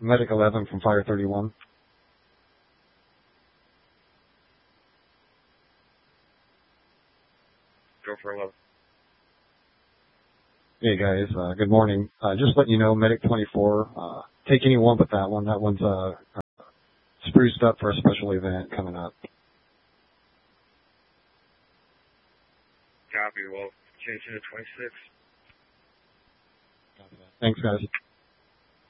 Medic 11 from Fire 31. Go for 11. Hey guys, good morning. Just letting you know, Medic 24, take any one but that one. That one's spruced up for a special event coming up. Copy. Well, changing to 26. Thanks, guys.